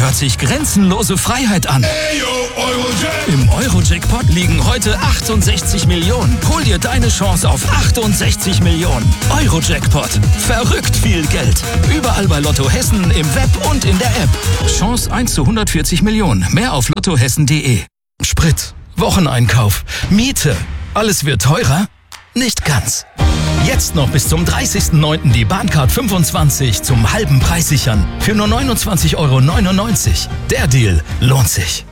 hört sich grenzenlose Freiheit an. Im Euro-Jackpot liegen heute 68 Millionen. Hol dir deine Chance auf 68 Millionen. Euro-Jackpot. Verrückt viel Geld. Überall bei Lotto Hessen, im Web und in der App. Chance 1 zu 140 Millionen. Mehr auf lottohessen.de. Sprit, Wocheneinkauf, Miete. Alles wird teurer? Nicht ganz. Jetzt noch bis zum 30.09. die Bahncard 25 zum halben Preis sichern. Für nur 29,99 €. Der Deal lohnt sich.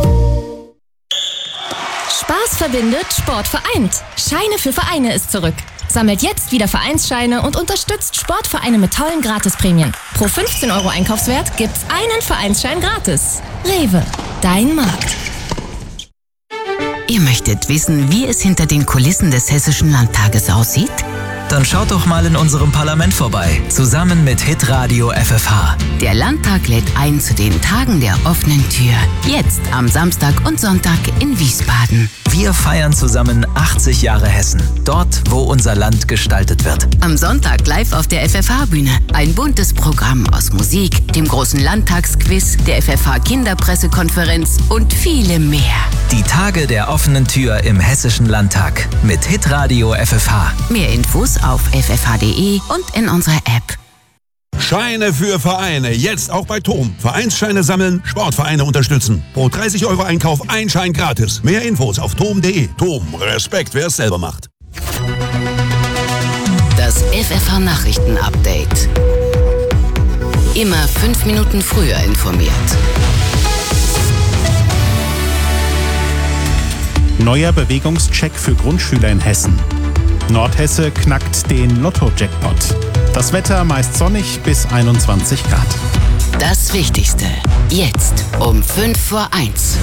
Spaß verbindet, Sport vereint. Scheine für Vereine ist zurück. Sammelt jetzt wieder Vereinsscheine und unterstützt Sportvereine mit tollen Gratisprämien. Pro 15 € Einkaufswert gibt's einen Vereinsschein gratis. Rewe, dein Markt. Ihr möchtet wissen, wie es hinter den Kulissen des Hessischen Landtages aussieht? Dann schaut doch mal in unserem Parlament vorbei, zusammen mit Hitradio FFH. Der Landtag lädt ein zu den Tagen der offenen Tür. Jetzt am Samstag und Sonntag in Wiesbaden. Wir feiern zusammen 80 Jahre Hessen, dort, wo unser Land gestaltet wird. Am Sonntag live auf der FFH-Bühne. Ein buntes Programm aus Musik, dem großen Landtagsquiz, der FFH-Kinderpressekonferenz und vielem mehr. Die Tage der offenen Tür im Hessischen Landtag mit Hitradio FFH. Mehr Infos auf ffh.de und in unserer App. Scheine für Vereine, jetzt auch bei TOM. Vereinsscheine sammeln, Sportvereine unterstützen. Pro 30 € Einkauf ein Schein gratis. Mehr Infos auf tom.de. TOM, Respekt, wer es selber macht. Das FFH-Nachrichten-Update. Immer 5 Minuten früher informiert. Neuer Bewegungscheck für Grundschüler in Hessen. Nordhesse knackt den Lotto-Jackpot. Das Wetter meist sonnig bis 21 Grad. Das Wichtigste. Jetzt um 1:05.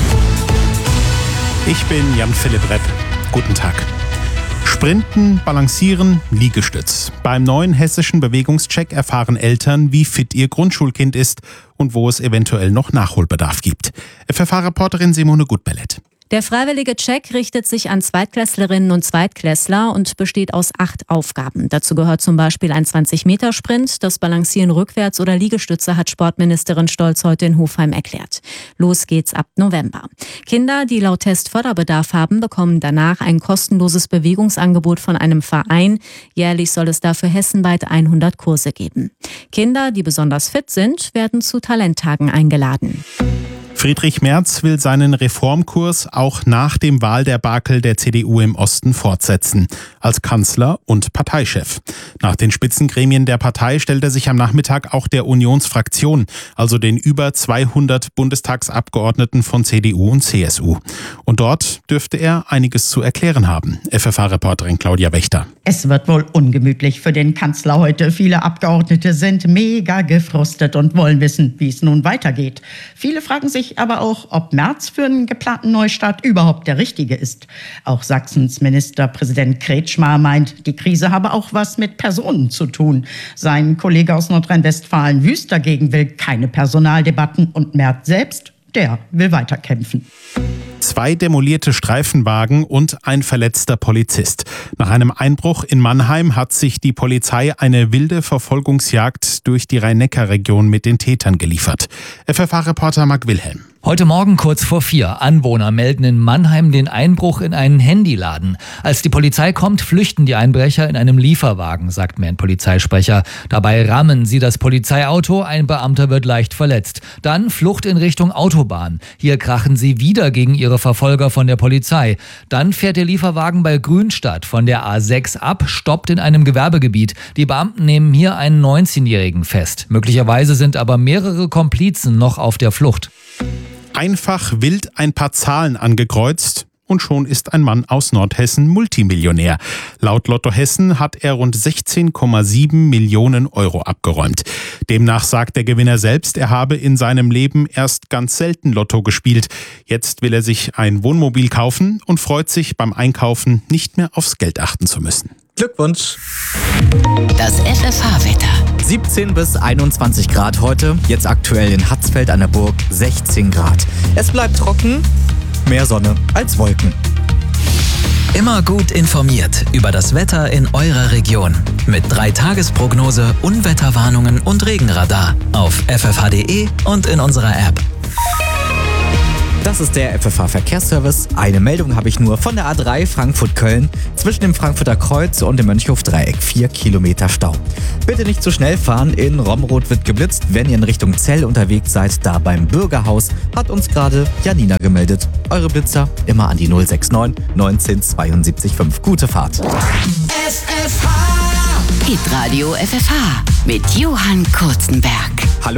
Ich bin Jan-Philipp Repp. Guten Tag. Sprinten, Balancieren, Liegestütz. Beim neuen hessischen Bewegungscheck erfahren Eltern, wie fit ihr Grundschulkind ist und wo es eventuell noch Nachholbedarf gibt. FFH-Reporterin Simone Gutbellett. Der freiwillige Check richtet sich an Zweitklässlerinnen und Zweitklässler und besteht aus 8 Aufgaben. Dazu gehört zum Beispiel ein 20-Meter-Sprint. Das Balancieren rückwärts oder Liegestütze hat Sportministerin Stolz heute in Hofheim erklärt. Los geht's ab November. Kinder, die laut Test Förderbedarf haben, bekommen danach ein kostenloses Bewegungsangebot von einem Verein. Jährlich soll es dafür hessenweit 100 Kurse geben. Kinder, die besonders fit sind, werden zu Talenttagen eingeladen. Friedrich Merz will seinen Reformkurs auch nach dem Wahldebakel der CDU im Osten fortsetzen, als Kanzler und Parteichef. Nach den Spitzengremien der Partei stellt er sich am Nachmittag auch der Unionsfraktion, also den über 200 Bundestagsabgeordneten von CDU und CSU. Und dort dürfte er einiges zu erklären haben. FFH-Reporterin Claudia Wächter. Es wird wohl ungemütlich für den Kanzler heute. Viele Abgeordnete sind mega gefrustet und wollen wissen, wie es nun weitergeht. Viele fragen sich aber auch, ob Merz für einen geplanten Neustart überhaupt der Richtige ist. Auch Sachsens Ministerpräsident Kretschmer meint, die Krise habe auch was mit Personen zu tun. Sein Kollege aus Nordrhein-Westfalen Wüst dagegen will keine Personaldebatten und Merz selbst, der will weiterkämpfen. 2 demolierte Streifenwagen und ein verletzter Polizist. Nach einem Einbruch in Mannheim hat sich die Polizei eine wilde Verfolgungsjagd durch die Rhein-Neckar-Region mit den Tätern geliefert. FFH-Reporter Marc Wilhelm. Heute Morgen kurz vor 4. Anwohner melden in Mannheim den Einbruch in einen Handyladen. Als die Polizei kommt, flüchten die Einbrecher in einem Lieferwagen, sagt mir ein Polizeisprecher. Dabei rammen sie das Polizeiauto, ein Beamter wird leicht verletzt. Dann Flucht in Richtung Autobahn. Hier krachen sie wieder gegen ihre Verfolger von der Polizei. Dann fährt der Lieferwagen bei Grünstadt von der A6 ab, stoppt in einem Gewerbegebiet. Die Beamten nehmen hier einen 19-Jährigen fest. Möglicherweise sind aber mehrere Komplizen noch auf der Flucht. Einfach wild ein paar Zahlen angekreuzt und schon ist ein Mann aus Nordhessen Multimillionär. Laut Lotto Hessen hat er rund 16,7 Millionen Euro abgeräumt. Demnach sagt der Gewinner selbst, er habe in seinem Leben erst ganz selten Lotto gespielt. Jetzt will er sich ein Wohnmobil kaufen und freut sich beim Einkaufen nicht mehr aufs Geld achten zu müssen. Glückwunsch! Das FFH-Wetter. 17 bis 21 Grad heute, jetzt aktuell in Hatzfeld an der Burg 16 Grad. Es bleibt trocken, mehr Sonne als Wolken. Immer gut informiert über das Wetter in eurer Region. Mit 3-Tages-Prognose, Unwetterwarnungen und Regenradar auf ffh.de und in unserer App. Das ist der FFH-Verkehrsservice. Eine Meldung habe ich nur von der A3 Frankfurt-Köln. Zwischen dem Frankfurter Kreuz und dem Mönchhof-Dreieck 4 Kilometer Stau. Bitte nicht zu schnell fahren. In Romroth wird geblitzt. Wenn ihr in Richtung Zell unterwegs seid, da beim Bürgerhaus, hat uns gerade Janina gemeldet. Eure Blitzer immer an die 069 19 72 5. Gute Fahrt. Hitradio FFH mit Johann Kurzenberg.